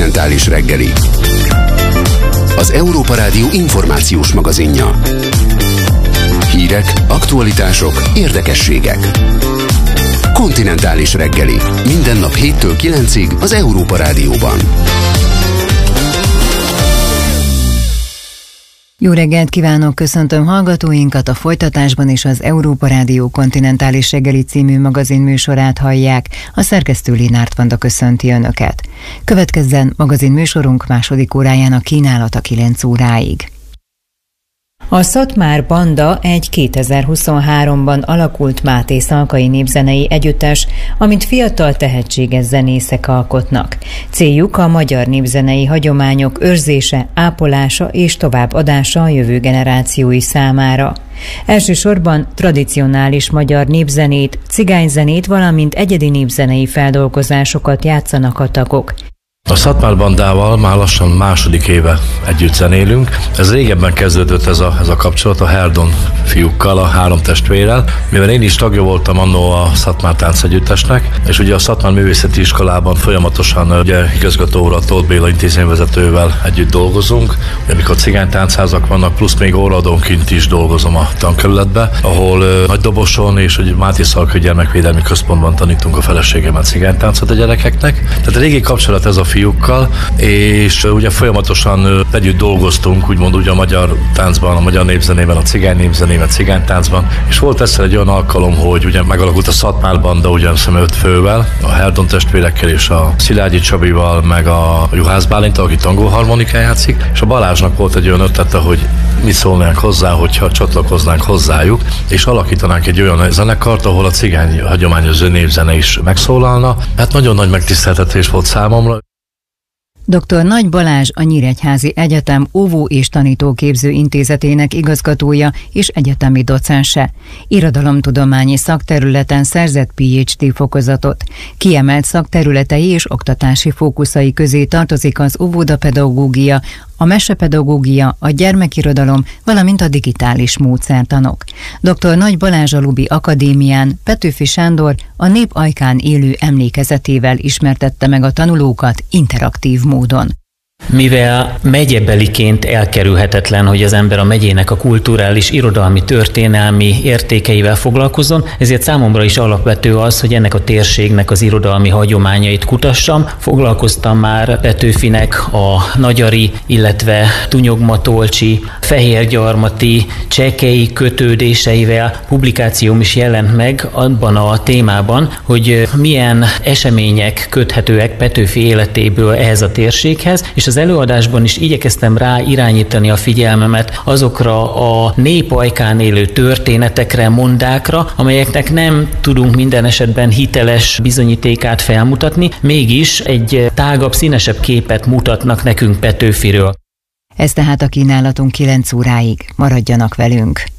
Kontinentális reggeli. Az Európa Rádió információs magazinja. Hírek, aktualitások, érdekességek. Kontinentális reggeli. Minden nap 7-től 9-ig az Európa Rádióban. Jó reggelt kívánok, köszöntöm hallgatóinkat, a folytatásban is az Európa Rádió Kontinentális reggeli című magazin műsorát hallják, a szerkesztő Lénárt Vanda köszönti Önöket. Következzen magazin műsorunk második órájának kínálata 9 óráig. A Szatmár Banda egy 2023-ban alakult Máté Szalkai népzenei együttes, amint fiatal tehetséges zenészek alkotnak. Céljuk a magyar népzenei hagyományok őrzése, ápolása és továbbadása a jövő generációi számára. Elsősorban tradicionális magyar népzenét, cigányzenét, valamint egyedi népzenei feldolgozásokat játszanak a tagok. A Szatmár Bandával már lassan második éve együtt zenélünk. Ez régebben kezdődött ez a kapcsolat a Herdon fiúkkal, a 3 testvérrel, mivel én is tagja voltam annó a Szatmár táncegyüttesnek, és ugye a Szatmár Művészeti Iskolában folyamatosan ugye igazgató úr, Tóth Béla intézményvezetővel együtt dolgozunk. Amikor cigánytáncházak vannak, plusz még óraadónként is dolgozom a tankerületbe, ahol Nagydoboson és ugye Máté Szalkai Gyermekvédelmi Központban tanítunk a feleségemmel cigánytáncot a gyerekeknek. Tehát a régi kapcsolat ez a fiúkkal, és ugye folyamatosan együtt dolgoztunk, úgymond ugye a magyar táncban, a magyar népzenében, a cigány népzenében, a cigánytáncban, és volt egyszer egy olyan alkalom, hogy ugye megalakult a Szatmár Banda, ugye 5 fővel, a Herdon testvérekkel és a Szilágyi Csabival, meg a Juhász Bálinttal, aki tangóharmonikán játszik, és a Balázsnak volt egy olyan ötlete, hogy mi szólnánk hozzá, hogyha csatlakoznánk hozzájuk, és alakítanánk egy olyan zenekart, ahol a cigány hagyományos népzene is megszólalna. Hát nagyon nagy megtiszteltetés volt számomra. Dr. Nagy Balázs a Nyíregyházi Egyetem óvó- és tanítóképző intézetének igazgatója és egyetemi docense. Irodalomtudományi szakterületen szerzett PhD fokozatot. Kiemelt szakterületei és oktatási fókuszai közé tartozik az óvodapedagógia, a mesepedagógia, a gyermekirodalom, valamint a digitális módszertanok. Dr. Nagy Balázs a Lubi Akadémián Petőfi Sándor a nép ajkán élő emlékezetével ismertette meg a tanulókat interaktív módon. Mivel megyebeliként elkerülhetetlen, hogy az ember a megyének a kulturális, irodalmi, történelmi értékeivel foglalkozzon, ezért számomra is alapvető az, hogy ennek a térségnek az irodalmi hagyományait kutassam. Foglalkoztam már Petőfinek a nagyari, illetve tunyogmatolcsi, fehérgyarmati, csekei kötődéseivel. Publikációm is jelent meg abban a témában, hogy milyen események köthetőek Petőfi életéből ehhez a térséghez, és az előadásban is igyekeztem rá irányítani a figyelmemet azokra a nép ajkán élő történetekre, mondákra, amelyeknek nem tudunk minden esetben hiteles bizonyítékát felmutatni, mégis egy tágabb, színesebb képet mutatnak nekünk Petőfiről. Ez tehát a kínálatunk 9 óráig. Maradjanak velünk!